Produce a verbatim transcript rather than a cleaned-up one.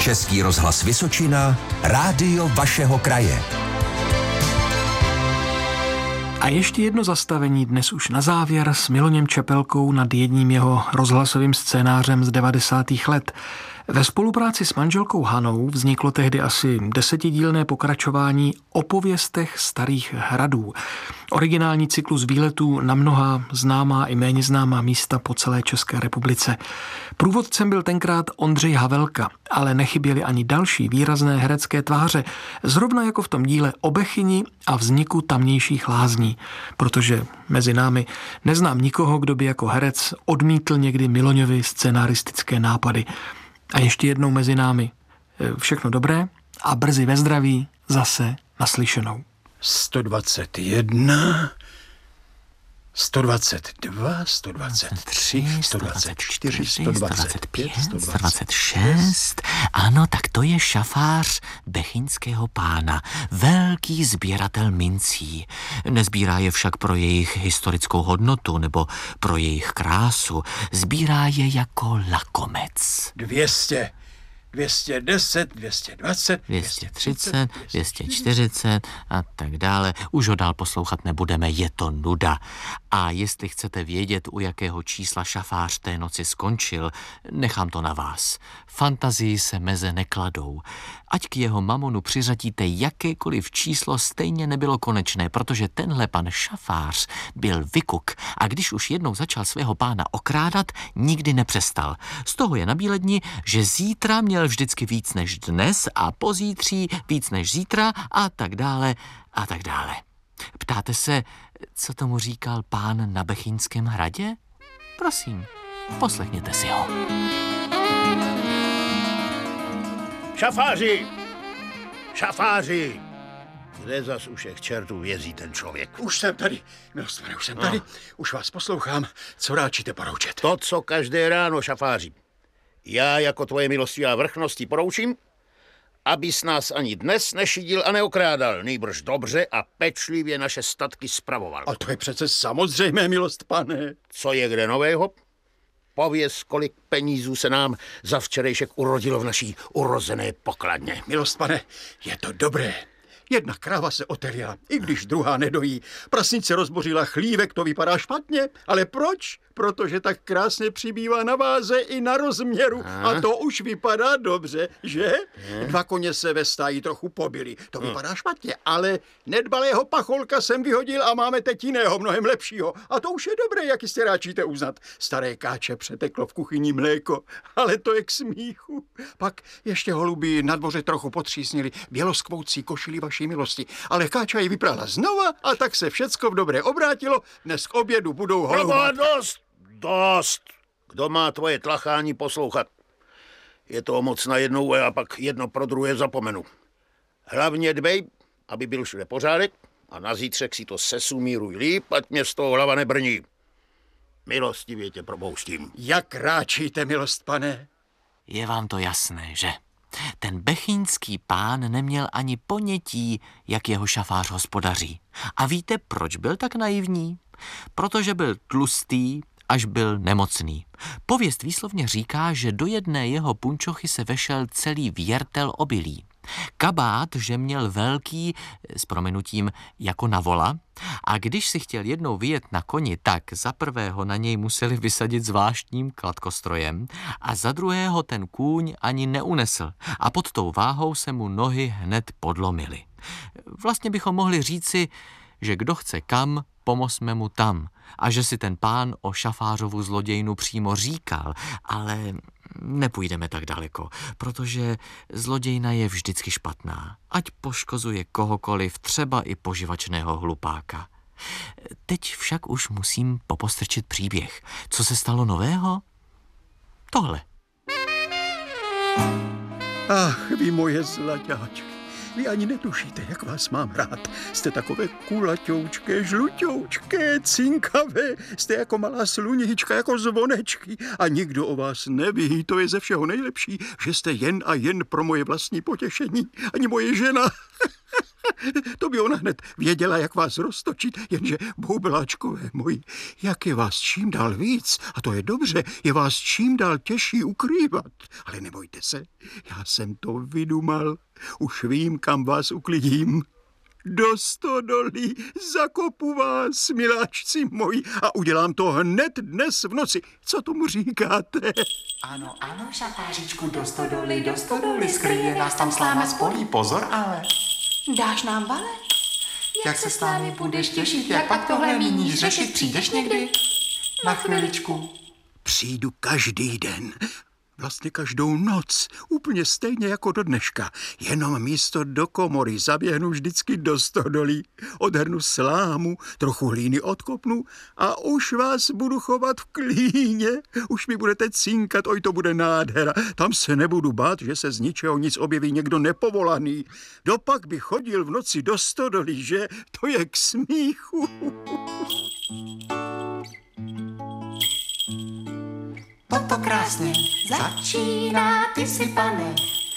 Český rozhlas Vysočina, rádio vašeho kraje. A ještě jedno zastavení dnes už na závěr s Miloněm Čepelkou nad jedním jeho rozhlasovým scénářem z devadesátých let. Ve spolupráci s manželkou Hanou vzniklo tehdy asi desetidílné pokračování o pověstech starých hradů. Originální cyklus výletů na mnoha známá i méně známá místa po celé České republice. Průvodcem byl tenkrát Ondřej Havelka, ale nechyběly ani další výrazné herecké tváře, zrovna jako v tom díle o Bechyni a vzniku tamnějších lázní, protože mezi námi neznám nikoho, kdo by jako herec odmítl někdy Miloňovi scenaristické nápady. A ještě jednou mezi námi všechno dobré a brzy ve zdraví zase naslyšenou. sto dvacet jedna, sto dvacet dva, sto dvacet tři, sto dvacet čtyři, sto dvacet pět, sto dvacet šest. Ano, tak to je šafář bechyňského pána, velký sběratel mincí. Nezbírá je však pro jejich historickou hodnotu nebo pro jejich krásu. Sbírá je jako lakomec. dvě stě. dvě stě deset, dvě stě dvacet, dvě stě třicet, dvě stě čtyřicet a tak dále. Už ho dál poslouchat nebudeme, je to nuda. A jestli chcete vědět, u jakého čísla šafář té noci skončil, nechám to na vás. Fantazii se meze nekladou. Ať k jeho mamonu přiřadíte jakékoliv číslo, stejně nebylo konečné, protože tenhle pan šafář byl vykuk a když už jednou začal svého pána okrádat, nikdy nepřestal. Z toho je nabíledni, že zítra měl vždycky víc než dnes a pozítří víc než zítra a tak dále a tak dále. Ptáte se, co tomu říkal pán na Bechyňském hradě? Prosím, poslechněte si ho. Šafáři! Šafáři! Kde zas u všech čertů vězí ten člověk? Už jsem tady, milostvané, už jsem no. tady. Už vás poslouchám. Co ráčíte poroučet? To, co každé ráno, šafáři. Já jako tvoje milosti a vrchnosti poroučím, abys nás ani dnes nešidil a neokrádal, nejbrž dobře a pečlivě naše statky spravoval. A to je přece samozřejmé, milost pane. Co je kde nového? Pověz, kolik penízů se nám za včerejšek urodilo v naší urozené pokladně. Milost pane, je to dobré. Jedna kráva se oterila, i když druhá nedojí. Prasnice rozbořila chlívek, to vypadá špatně. Ale proč? Protože tak krásně přibývá na váze i na rozměru. A, a to už vypadá dobře, že? A. Dva koně se ve stáji trochu pobili. To a. vypadá špatně, ale nedbalého pacholka jsem vyhodil a máme teď jiného, mnohem lepšího. A to už je dobré, jak jistě ráčíte uznat. Staré káče přeteklo v kuchyni mléko, ale to je k smíchu. Pak ještě holuby na dvoře trochu potřísnili běloskvoucí košili vaší milosti. Ale káča ji vyprala znova a tak se všecko v dobré obrátilo. Dnes k obědu budou holubovat. Dost, dost. Kdo má tvoje tlachání poslouchat? Je to moc na jednou a pak jedno pro druhé zapomenu. Hlavně dbej, aby byl všude pořádek a na zítřek si to sesumíruj líp, ať mě z toho hlava nebrní. Milostivě tě propouštím. Jak ráčíte, milost pane? Je vám to jasné, že? Ten bechyňský pán neměl ani ponětí, jak jeho šafář hospodaří. A víte, proč byl tak naivní? Protože byl tlustý, až byl nemocný. Pověst výslovně říká, že do jedné jeho punčochy se vešel celý věrtel obilí. Kabát, že měl velký, s prominutím, jako na vola, a když si chtěl jednou vyjet na koni, tak za prvého na něj museli vysadit zvláštním kladkostrojem a za druhého ten kůň ani neunesl a pod tou váhou se mu nohy hned podlomily. Vlastně bychom mohli říci, že kdo chce kam, pomozme mu tam a že si ten pán o šafářovu zlodějnu přímo říkal, ale nepůjdeme tak daleko, protože zlodějna je vždycky špatná, ať poškozuje kohokoliv, třeba i poživačného hlupáka. Teď však už musím popostrčit příběh. Co se stalo nového? Tohle. Ach, vy moje zlaťáčky. Vy ani netušíte, jak vás mám rád. Jste takové kulaťoučké, žluťoučké, cinkavé. Jste jako malá sluníčka, jako zvonečky. A nikdo o vás neví. To je ze všeho nejlepší, že jste jen a jen pro moje vlastní potěšení. Ani moje žena. To by ona hned věděla, jak vás roztočit, jenže boubláčkové moji, jak je vás čím dál víc, a to je dobře, je vás čím dál těžší ukrývat. Ale nebojte se, já jsem to vydumal, už vím, kam vás uklidím. Do stodolí zakopu vás, miláčci moji, a udělám to hned dnes v noci. Co tomu říkáte? Ano, ano, šafářičku, do stodoly, do stodoly, skryje nás tam sláma z polí, pozor ale. Dáš nám vale? Jak se s námi budeš těšit, jak pak tohle míníš řešit, přijdeš někdy? Na chviličku. Přijdu každý den. Vlastně každou noc, úplně stejně jako do dneška. Jenom místo do komory zaběhnu vždycky do stodolí, odhrnu slámu, trochu hlíny odkopnu a už vás budu chovat v klíně. Už mi budete cinkat, oj, to bude nádhera. Tam se nebudu bát, že se z ničeho nic objeví někdo nepovolaný. Dopak by chodil v noci do stodolí, že? To je k smíchu. Toto krásně začíná, ty si, pane,